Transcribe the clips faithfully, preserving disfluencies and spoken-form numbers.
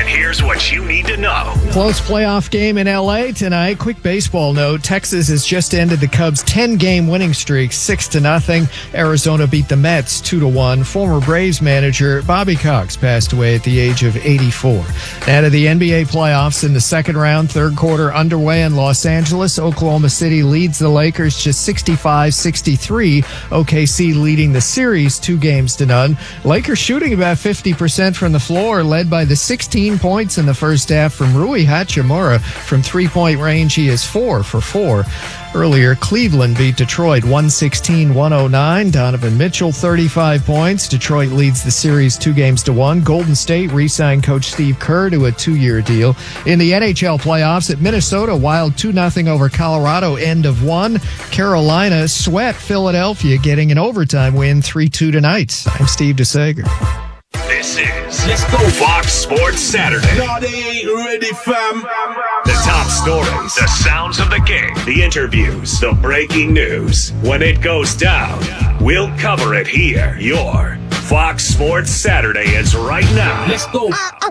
here's what you need to know. Close playoff game in L A tonight. Quick baseball note. Texas has just ended the Cubs' ten-game winning streak, six to nothing. Arizona beat the Mets two to one. Former Braves manager Bobby Cox passed away at the age of eighty-four. Out of the N B A playoffs in the second round, third quarter underway in Los Angeles. Oklahoma City leads the Lakers just sixty-five sixty-three. O K C leading the series two games to none. Lakers shooting about fifty percent from the floor, led by the sixteen points in the first half from Rui Hachimura. From three-point range, he is four for four. Earlier, Cleveland beat Detroit one sixteen one oh nine. Donovan Mitchell, thirty-five points. Detroit leads the series two games to one. Golden State re-signed coach Steve Kerr to a two-year deal. In the N H L playoffs at Minnesota, Wild two nothing over Colorado, end of one. Carolina swept Philadelphia, getting an overtime win three two tonight. I'm Steve DeSager. This is Let's Go Fox Sports Saturday. No, they ain't ready, fam. The top stories, the sounds of the game, the interviews, the breaking news. When it goes down, we'll cover it here. Your Fox Sports Saturday is right now. Let's go.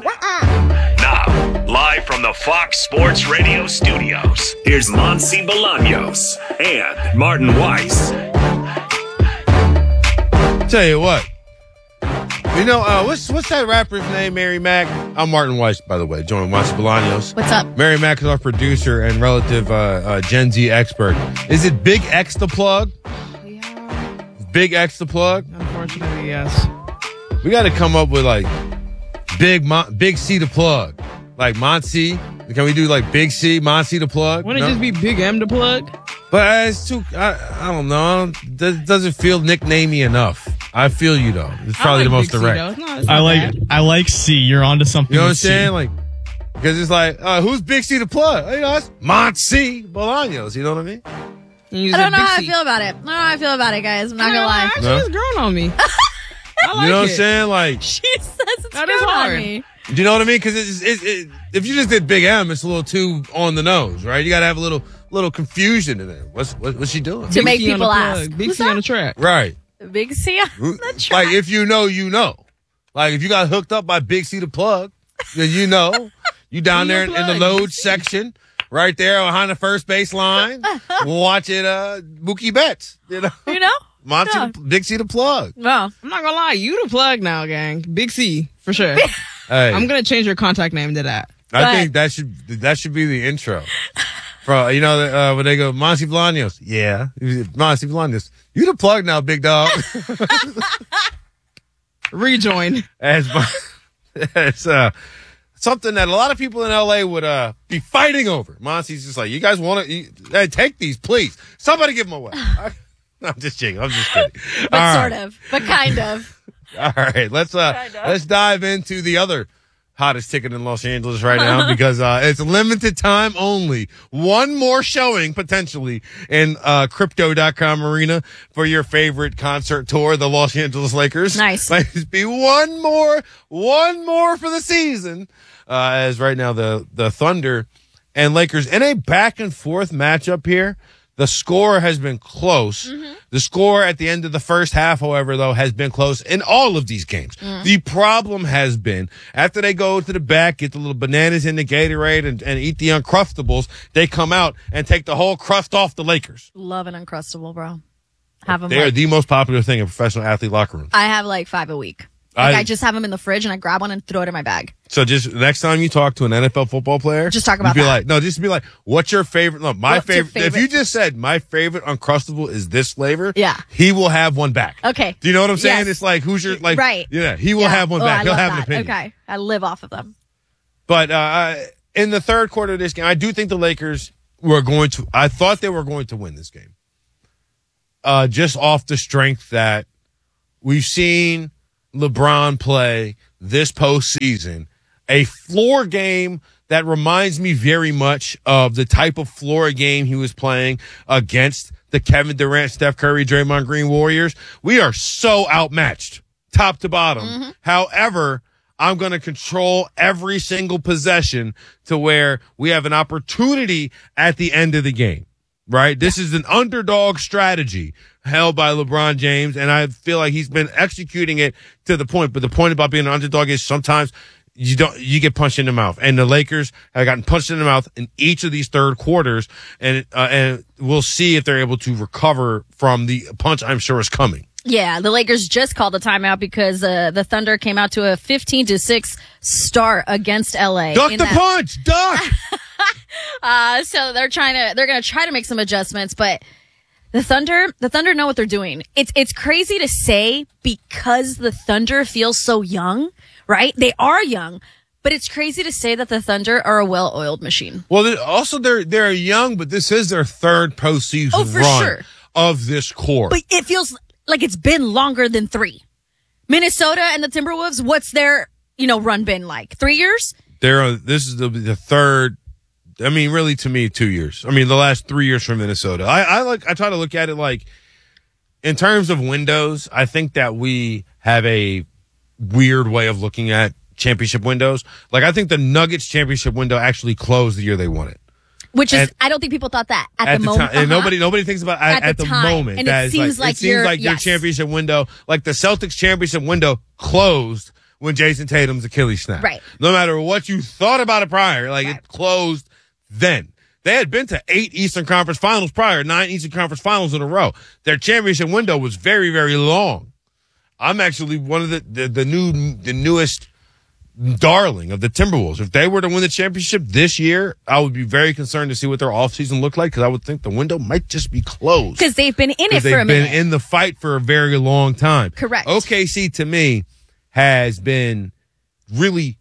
Now, live from the Fox Sports Radio studios, here's Monsi Bolaños and Martin Weiss. Tell you what. You know, uh, what's what's that rapper's name, Mary Mack? I'm Martin Weiss, by the way, joining Monsi Bolaños. What's up? Mary Mack is our producer and relative uh, uh, Gen Z expert. Is it Big X the plug? Yeah. Big X the plug? Unfortunately, yes. We got to come up with like Big Mon- Big C the plug. Like Monsi. Can we do like Big C, Monsi the plug? Wouldn't no? it just be Big M the plug? But it's too, I, I don't know. That doesn't feel nicknamey enough. I feel you though. It's probably I like the most Big C, direct. though. It's not- it's I not like bad. I like C. You're onto something. You know what I'm with C. saying? Like, because it's like, uh, who's Big C the plug? You know, it's Monsi Bolaños. You know what I mean? And you I said don't know Big how I C. feel about it. I don't know how I feel about it, guys. I'm not gonna lie. Actually, No? it's grown on me. I like You know what it. I'm saying? Like, She says it's That good is on hard. me. do you know what I mean? Because it's, it's, it, if you just did Big M, it's a little too on the nose, right? You got to have a little little confusion in there. What's what, what's she doing? To Big make C on the people plug. ask. Big Who's C on that? the track. Right. Big C on the track. Like, if you know, you know. Like, if you got hooked up by Big C the plug, then you know. You down Who there your in the plug? load section, right there behind the first base line, watching uh, Mookie Betts. You know, You know? Monty, Yeah. the, Big C the plug. Well, I'm not gonna lie, you the plug now, gang. Big C for sure. Hey, I'm gonna change your contact name to that. I But- think that should that should be the intro. For you know, uh, when they go Monty Bolaños, yeah, Monty Bolaños, you the plug now, big dog. Rejoin. as as uh, something that a lot of people in L A would uh, be fighting over. Monty's just like, you guys want to hey, take these, please. Somebody give them away. I, no, I'm just kidding. I'm just kidding. but All sort right. of. But kind of. All right, let's uh, Kind of. let's dive into the other hottest ticket in Los Angeles right now because uh, it's limited time only. One more showing potentially in uh, Crypto dot com arena for your favorite concert tour, the Los Angeles Lakers. Nice. Might just be one more, one more for the season. Uh, as right now the the Thunder and Lakers in a back and forth matchup here. The score has been close. Mm-hmm. The score at the end of the first half, however, though, has been close in all of these games. Mm. The problem has been after they go to the back, get the little bananas in the Gatorade and, and eat the Uncrustables, they come out and take the whole crust off the Lakers. Love an Uncrustable, bro. Have them. They are Like, the most popular thing in professional athlete locker rooms. I have like five a week. Like I- I, just have them in the fridge and I grab one and throw it in my bag. So just next time you talk to an N F L football player, Just talk about you be that. like, no, just be like, what's your favorite? No, my What's your favorite, If favorite? you just said my favorite Uncrustable is this flavor, Yeah. he will have one back. Okay. Do you know what I'm saying? Yes. It's like, who's your, like, Right. Yeah, he will Yeah. have one Oh, back. I He'll love have an that. opinion. Okay. I live off of them. But, uh, in the third quarter of this game, I do think the Lakers were going to, I thought they were going to win this game. Uh, just off the strength that we've seen LeBron play this postseason, a floor game that reminds me very much of the type of floor game he was playing against the Kevin Durant, Steph Curry, Draymond Green Warriors. We are so outmatched, top to bottom. Mm-hmm. However, I'm going to control every single possession to where we have an opportunity at the end of the game, right? This is an underdog strategy held by LeBron James, and I feel like he's been executing it to the point. But the point about being an underdog is sometimes you don't you get punched in the mouth. And the Lakers have gotten punched in the mouth in each of these third quarters, and uh, and we'll see if they're able to recover from the punch I'm sure is coming. Yeah, the Lakers just called a timeout because uh, the Thunder came out to a fifteen to six start against L A. Duck the that- punch, duck. uh, so they're trying to they're going to try to make some adjustments, but the Thunder the Thunder know what they're doing. It's it's crazy to say because the Thunder feels so young, right? They are young, but it's crazy to say that the Thunder are a well-oiled machine. Well, they're, also they're they're young, but this is their third postseason Oh, for run sure. of this core. But it feels like it's been longer than three. Minnesota and the Timberwolves, what's their, you know, run been like? Three years? They're uh, this is the, the third. I mean, really, to me, two years. I mean, the last three years from Minnesota. I, I like. I try to look at it like, in terms of windows. I think that we have a weird way of looking at championship windows. Like, I think the Nuggets championship window actually closed the year they won it. Which is, At- I don't think people thought that at, At the, the moment. time, and Uh-huh. nobody nobody thinks about at, At the at the time. moment. And it That is seems like it seems you're- like your yes. championship window, like the Celtics championship window, closed when Jason Tatum's Achilles snapped. Right. No matter what you thought about it prior, like Right. it closed then. They had been to eight Eastern Conference Finals prior, nine Eastern Conference Finals in a row. Their championship window was very, very long. I'm actually one of the the, the new the newest darling of the Timberwolves. If they were to win the championship this year, I would be very concerned to see what their offseason looked like because I would think the window might just be closed. Because they've been in it Because for they've a been minute. in the fight for a very long time. Correct. O K C to me has been really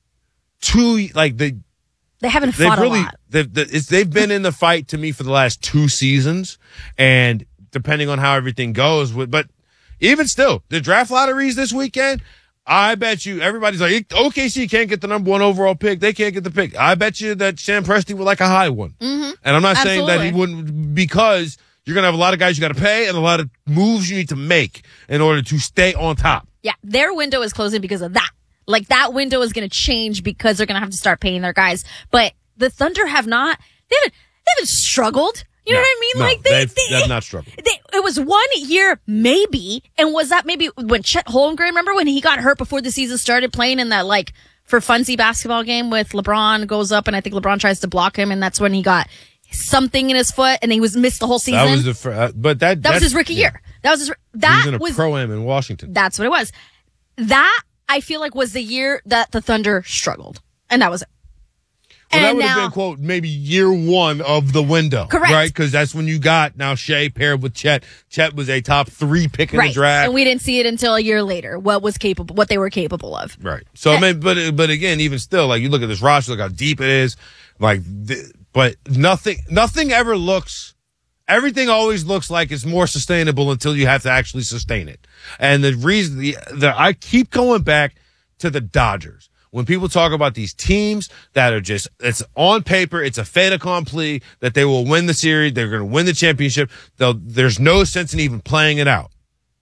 too like they they haven't they've fought really a lot. they've, it's, they've been in the fight to me for the last two seasons, and depending on how everything goes, with but even still, the draft lotteries this weekend. I bet you everybody's like, O K C can't get the number one overall pick. They can't get the pick. I bet you that Sam Presti would like a high one. Mm-hmm. And I'm not saying that he Absolutely. wouldn't, because you're going to have a lot of guys you got to pay and a lot of moves you need to make in order to stay on top. Yeah, their window is closing because of that. Like, that window is going to change because they're going to have to start paying their guys. But the Thunder have not, they haven't, they haven't struggled. You know No, what I mean? no, like, they, they've- they, they've not struggled. They, it was one year, maybe. And was that maybe when Chet Holmgren, remember when he got hurt before the season started playing in that, like, for funsy basketball game with LeBron goes up and I think LeBron tries to block him and that's when he got something in his foot and he was missed the whole season. That was the, fir- uh, but that, That was that's- his rookie yeah. year. That was his, He that was in a was, pro-am in Washington. that's what it was. That, I feel like, was the year that the Thunder struggled. And that was it. Well, that And would have now- been, quote, maybe year one of the window. Correct. Right? Because that's when you got now Shea paired with Chet. Chet was a top three pick in Right. the draft. And we didn't see it until a year later, what was capable, what they were capable of. Right. So, I mean, but, but again, even still, like, you look at this roster, look how deep it is. Like, th- but nothing, nothing ever looks, everything always looks like it's more sustainable until you have to actually sustain it. And the reason, the, the I keep going back to the Dodgers. When people talk about these teams that are just, it's on paper, it's a fait accompli that they will win the series, they're going to win the championship. They'll, there's no sense in even playing it out.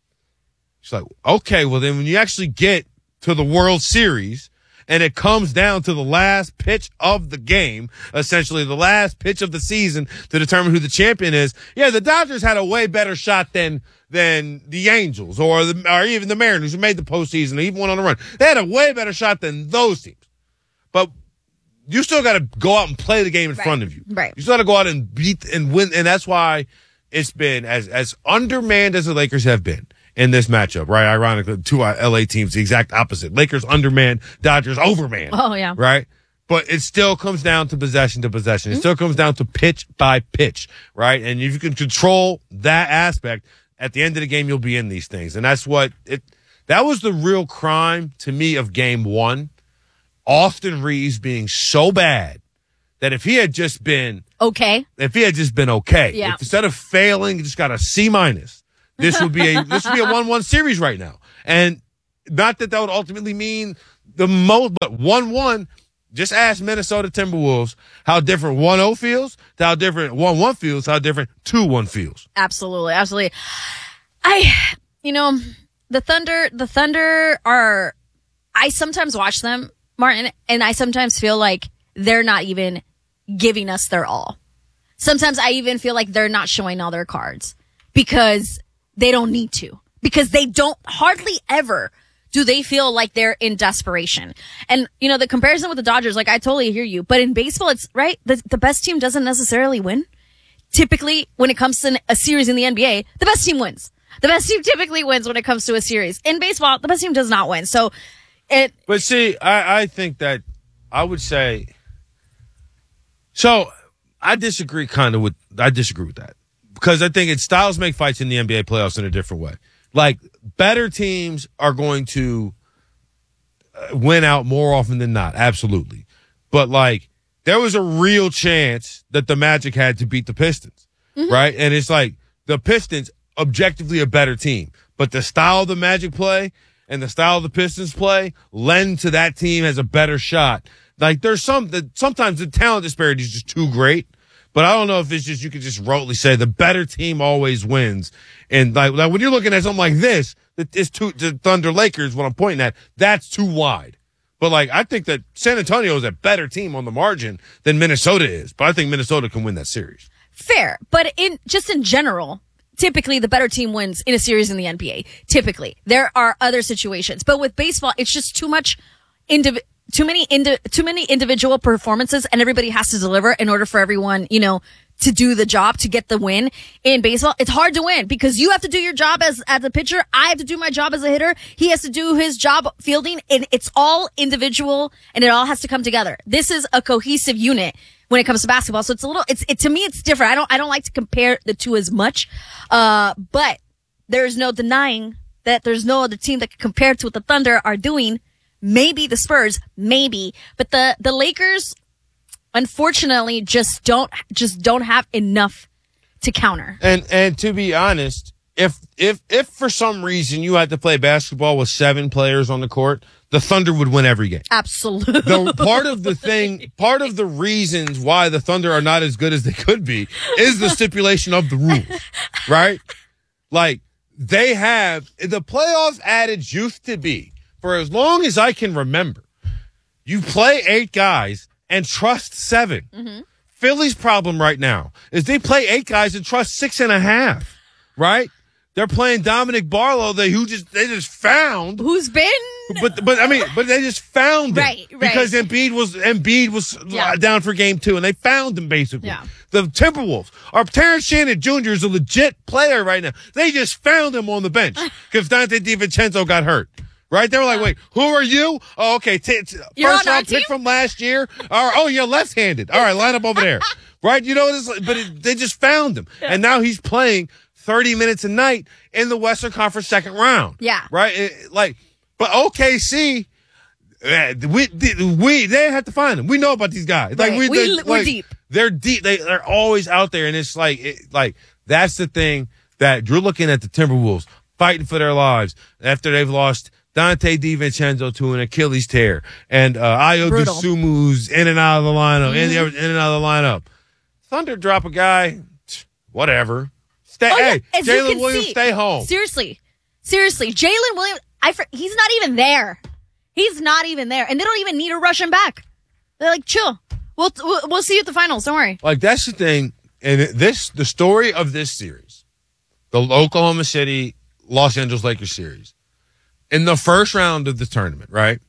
It's like, okay, well then when you actually get to the World Series and it comes down to the last pitch of the game, essentially the last pitch of the season to determine who the champion is. Yeah, the Dodgers had a way better shot than than the Angels or the or even the Mariners who made the postseason and even went on a run. They had a way better shot than those teams. But you still got to go out and play the game in Right. front of you. Right. You still got to go out and beat and win, and that's why it's been as as undermanned as the Lakers have been in this matchup. Right? Ironically, two L A teams the exact opposite. Lakers undermanned, Dodgers overmanned. Oh, yeah. Right? But it still comes down to possession to possession. It still comes down to pitch by pitch, right? And if you can control that aspect, at the end of the game, you'll be in these things. And that's what it, that was the real crime to me of game one. Austin Reeves being so bad that if he had just been, Okay. if he had just been okay, Yeah. if instead of failing, he just got a C minus, this would be a, this would be a one one series right now. And not that that would ultimately mean the most, but one one, just ask Minnesota Timberwolves how different one oh feels to how different one one feels, how different two one feels. Absolutely. Absolutely. I, you know, the Thunder, the Thunder are, I sometimes watch them, Martin, and I sometimes feel like they're not even giving us their all. Sometimes I even feel like they're not showing all their cards because they don't need to, because they don't hardly ever do they feel like they're in desperation? And, you know, the comparison with the Dodgers, like, I totally hear you. But in baseball, it's, right, the, the best team doesn't necessarily win. Typically, when it comes to a series in the N B A, the best team wins. The best team typically wins when it comes to a series. In baseball, the best team does not win. So, it... But see, I, I think that, I would say... So, I disagree kind of with, I disagree with that. Because I think it's styles make fights in the N B A playoffs in a different way. Like, better teams are going to win out more often than not. Absolutely. But, like, there was a real chance that the Magic had to beat the Pistons, mm-hmm. right? And it's like the Pistons, objectively a better team. But the style of the Magic play and the style of the Pistons play lend to that team as a better shot. Like, there's some, that sometimes the talent disparity is just too great. But I don't know if it's just, you can just rotely say the better team always wins. And like, like when you're looking at something like this, it's too, the Thunder Lakers, what I'm pointing at, that's too wide. But like, I think that San Antonio is a better team on the margin than Minnesota is. But I think Minnesota can win that series. Fair. But in, just in general, typically the better team wins in a series in the N B A. Typically. There are other situations. But with baseball, it's just too much indiv- too many indi- too many individual performances, and everybody has to deliver in order for everyone, you know, to do the job, to get the win. In baseball, it's hard to win because you have to do your job as, as a pitcher. I have to do my job as a hitter. He has to do his job fielding, and it's all individual, and it all has to come together. This is a cohesive unit when it comes to basketball. So it's a little, it's, it, to me, it's different. I don't, I don't like to compare the two as much. Uh, but there's no denying that there's no other team that can compare to what the Thunder are doing. Maybe the Spurs, maybe, but the, the Lakers, unfortunately, just don't, just don't have enough to counter. And, and to be honest, if, if, if for some reason you had to play basketball with seven players on the court, the Thunder would win every game. Absolutely. The part of the thing, part of the reasons why the Thunder are not as good as they could be is the stipulation of the rules, right? Like, they have, the playoffs adage used to be, for as long as I can remember, you play eight guys and trust seven. Mm-hmm. Philly's problem right now is they play eight guys and trust six and a half, right? They're playing Dominic Barlow, they who just they just found who's been, but but I mean, but they just found him right, right. because Embiid was Embiid was yeah. down for game two, and they found him basically. Yeah. The Timberwolves, our Terrence Shannon Junior is a legit player right now. They just found him on the bench because Dante DiVincenzo got hurt. Right? They were like, yeah. wait, who are you? Oh, okay. T- t- first round pick from last year. Or, oh, you're left-handed. All right, line up over there. Right? You know, this, but it, they just found him. Yeah. And now he's playing thirty minutes a night in the Western Conference second round. Yeah. Right? It, like, but O K C, uh, we, we, they have to find him. We know about these guys. Like, right. we, we, they, we're like, deep. They're deep. They, they're always out there. And it's like, it, like, that's the thing that you're looking at the Timberwolves fighting for their lives after they've lost Dante DiVincenzo to an Achilles tear, and uh, Ayo Dosunmu's in and out of the lineup, mm-hmm. in, in and out of the lineup. Thunder drop a guy, whatever. Stay, oh, hey, yeah. Jalen Williams, see, stay home. Seriously, seriously, Jalen Williams. I he's not even there. He's not even there, and they don't even need to rush him back. They're like, chill. We'll we'll, we'll see you at the finals. Don't worry. Like that's the thing, and this the story of this series, the Oklahoma City Los Angeles Lakers series. In the first round of the tournament, right?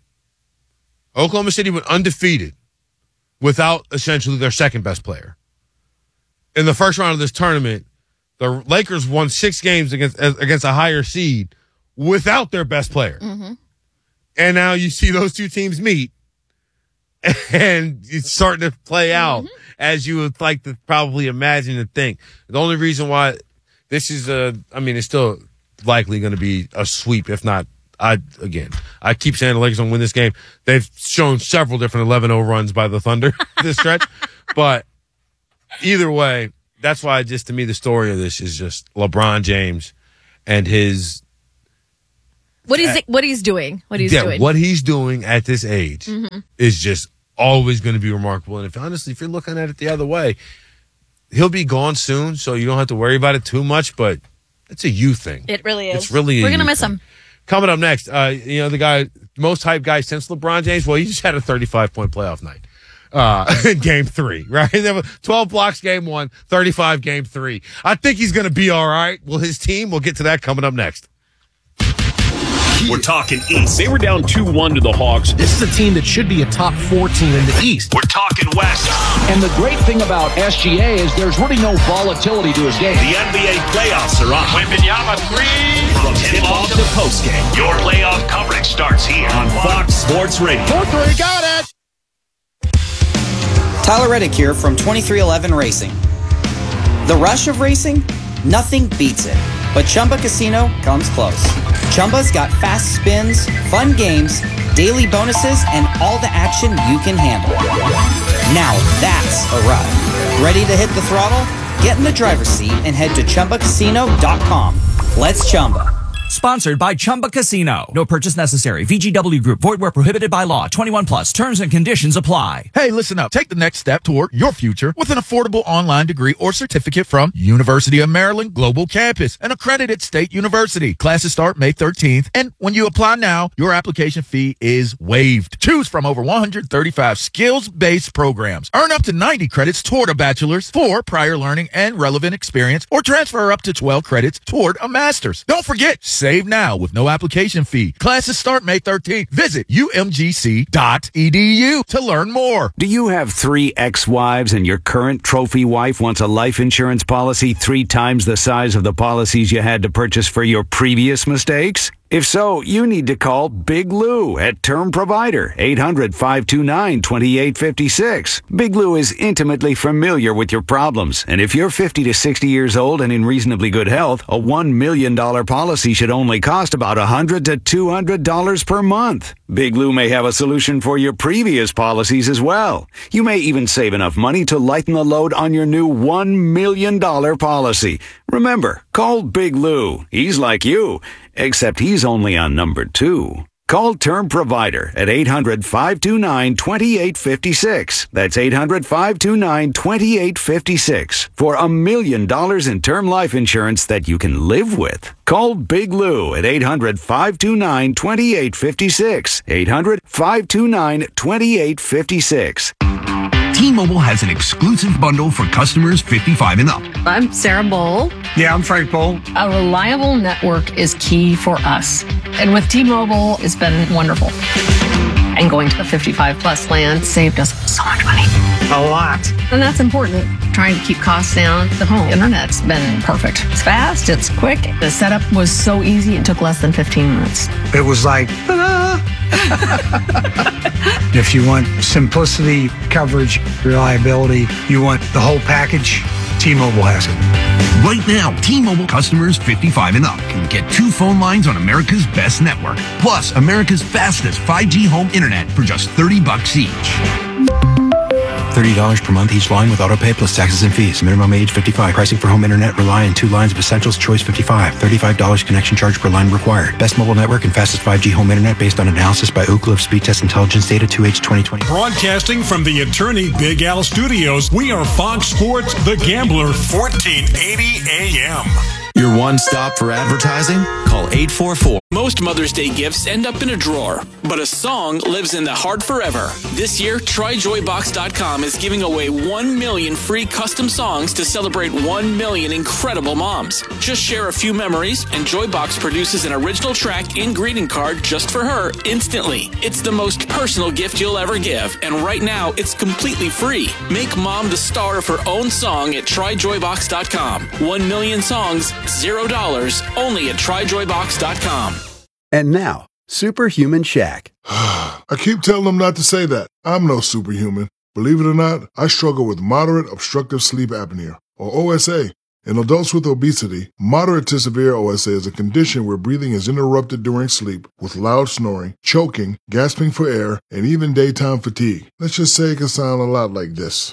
Oklahoma City went undefeated without essentially their second best player. In the first round of this tournament, the Lakers won six games against against a higher seed without their best player. Mm-hmm. And now you see those two teams meet, and it's starting to play out mm-hmm. as you would like to probably imagine and think. The only reason why this is a, I mean, it's still likely going to be a sweep, if not. I, again, I keep saying the Lakers don't win this game. They've shown several different eleven oh runs by the Thunder this stretch. But either way, that's why just to me the story of this is just LeBron James and his what he's what he's doing. What he's yeah, doing. What he's doing at this age mm-hmm. is just always going to be remarkable. And if honestly, if you're looking at it the other way, he'll be gone soon, so you don't have to worry about it too much. But it's a you thing. It really is. It's really we're gonna miss thing. him. Coming up next, uh, you know, the guy, most hyped guy since LeBron James, well, he just had a thirty-five point playoff night, uh, in game three, right? There were twelve blocks game one, thirty-five game three. I think he's going to be all right. Well, his team, we'll get to that coming up next. We're talking East. They were down two one to the Hawks. This is a team that should be a top four team in the East. We're talking West. And the great thing about S G A is there's really no volatility to his game. The N B A playoffs are on. Wembanyama three. From tip-off to postgame, your playoff coverage starts here on Fox Sports Radio. four three, got it! Tyler Reddick here from twenty-three eleven Racing. The rush of racing? Nothing beats it. But Chumba Casino comes close. Chumba's got fast spins, fun games, daily bonuses, and all the action you can handle. Now that's a ride. Ready to hit the throttle? Get in the driver's seat and head to Chumba Casino dot com. Let's Chumba. Sponsored by Chumba Casino. No purchase necessary. V G W Group. Void where prohibited by law. twenty-one plus. Terms and conditions apply. Hey, listen up. Take the next step toward your future with an affordable online degree or certificate from University of Maryland Global Campus, an accredited state university. Classes start May thirteenth, and when you apply now, your application fee is waived. Choose from over one hundred thirty-five skills-based programs. Earn up to ninety credits toward a bachelor's for prior learning and relevant experience, or transfer up to twelve credits toward a master's. Don't forget, save now with no application fee. Classes start May thirteenth. Visit U M G C dot E D U to learn more. Do you have three ex-wives and your current trophy wife wants a life insurance policy three times the size of the policies you had to purchase for your previous mistakes? If so, you need to call Big Lou at Term Provider, eight hundred, five two nine, two eight five six. Big Lou is intimately familiar with your problems, and if you're fifty to sixty years old and in reasonably good health, a one million dollars policy should only cost about one hundred to two hundred dollars per month. Big Lou may have a solution for your previous policies as well. You may even save enough money to lighten the load on your new one million dollars policy. Remember, call Big Lou. He's like you, except he's only on number two. Call Term Provider at eight hundred, five two nine, two eight five six. That's eight hundred, five two nine, two eight five six for a million dollars in term life insurance that you can live with. Call Big Lou at eight hundred, five two nine, two eight five six. eight hundred, five two nine, two eight five six. T-Mobile has an exclusive bundle for customers fifty-five and up. I'm Sarah Bowl. Yeah, I'm Frank Bowl. A reliable network is key for us. And with T-Mobile, it's been wonderful. And going to the fifty-five plus plan saved us so much money. A lot. And that's important. Trying to keep costs down. The home internet's been perfect. It's fast, it's quick. The setup was so easy, it took less than fifteen minutes. It was like, ta-da! If you want simplicity, coverage, reliability, you want the whole package, T-Mobile has it. Right now, T-Mobile customers fifty-five and up can get two phone lines on America's best network, plus America's fastest five G home internet for just thirty bucks each. thirty dollars per month each line with autopay plus taxes and fees. Minimum age fifty-five. Pricing for home internet rely on two lines of Essentials Choice fifty-five. thirty-five dollars connection charge per line required. Best mobile network and fastest five G home internet based on analysis by Ookla of Speed Test Intelligence Data two H twenty twenty. Broadcasting from the Attorney Big Al Studios, we are Fox Sports The Gambler, fourteen eighty A M. Your one stop for advertising? Call eight four four. Most Mother's Day gifts end up in a drawer, but a song lives in the heart forever. This year, Try Joy Box dot com is giving away one million free custom songs to celebrate one million incredible moms. Just share a few memories, and Joybox produces an original track and greeting card just for her instantly. It's the most personal gift you'll ever give, and right now, it's completely free. Make mom the star of her own song at Try Joy Box dot com. One million songs, zero dollars, only at Try Joy Box dot com. And now, Superhuman Shaq. I keep telling them not to say that. I'm no superhuman. Believe it or not, I struggle with moderate obstructive sleep apnea, or O S A. In adults with obesity, moderate to severe O S A is a condition where breathing is interrupted during sleep with loud snoring, choking, gasping for air, and even daytime fatigue. Let's just say it can sound a lot like this.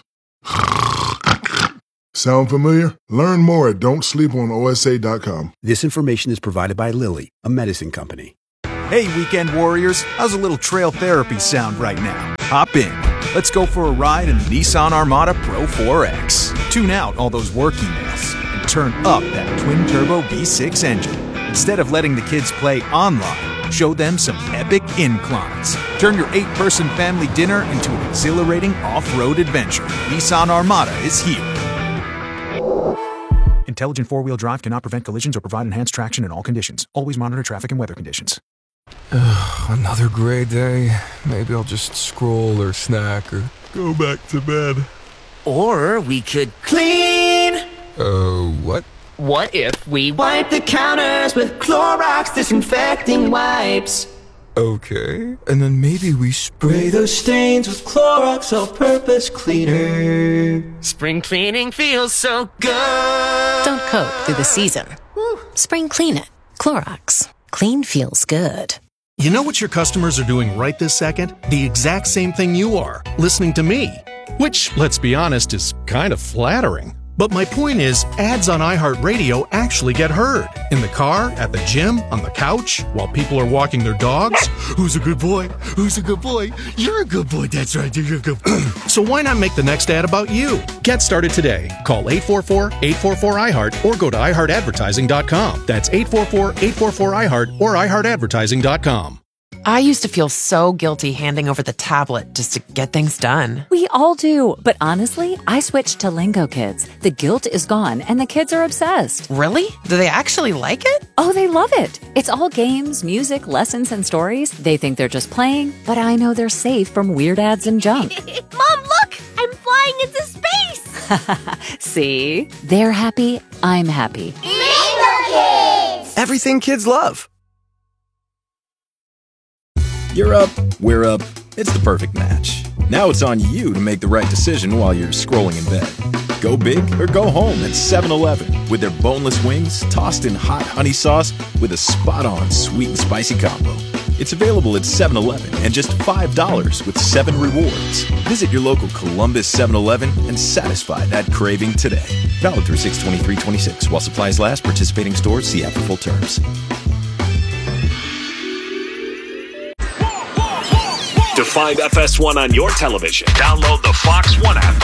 Sound familiar? Learn more at don't sleep on O S A dot com. This information is provided by Lilly, a medicine company. Hey, weekend warriors, how's a little trail therapy sound right now? Hop in. Let's go for a ride in the Nissan Armada Pro four X. Tune out all those work emails and turn up that twin-turbo V six engine. Instead of letting the kids play online, show them some epic inclines. Turn your eight-person family dinner into an exhilarating off-road adventure. Nissan Armada is here. Intelligent four-wheel drive cannot prevent collisions or provide enhanced traction in all conditions. Always monitor traffic and weather conditions. Ugh, another gray day. Maybe I'll just scroll or snack or go back to bed. Or we could clean. Uh, what? What if we wipe the counters with Clorox disinfecting wipes? Okay. And then maybe we Spray those stains with Clorox all-purpose cleaner. Spring cleaning feels so good. Don't coat through the season. Spring clean it. Clorox. Clean feels good. You know what your customers are doing right this second? The exact same thing you are, listening to me. Which, let's be honest, is kind of flattering. But my point is, ads on iHeartRadio actually get heard. In the car, at the gym, on the couch, while people are walking their dogs. Who's a good boy? Who's a good boy? You're a good boy, that's right, you're a good boy. So why not make the next ad about you? Get started today. Call eight four four, eight four four, I heart or go to i heart advertising dot com. That's eight four four, eight four four, I heart or i heart advertising dot com. I used to feel so guilty handing over the tablet just to get things done. We all do, but honestly, I switched to Lingo Kids. The guilt is gone, and the kids are obsessed. Really? Do they actually like it? Oh, they love it. It's all games, music, lessons, and stories. They think they're just playing, but I know they're safe from weird ads and junk. Mom, look! I'm flying into space! See? They're happy, I'm happy. Lingo Kids! Everything kids love. You're up, we're up, it's the perfect match. Now it's on you to make the right decision while you're scrolling in bed. Go big or go home at seven eleven with their boneless wings tossed in hot honey sauce with a spot-on sweet and spicy combo. It's available at seven eleven and just five dollars with seven rewards. Visit your local Columbus seven eleven and satisfy that craving today. Valid through six twenty-three twenty-six. While supplies last, participating stores see app for full terms. To find F S one on your television, download the Fox One app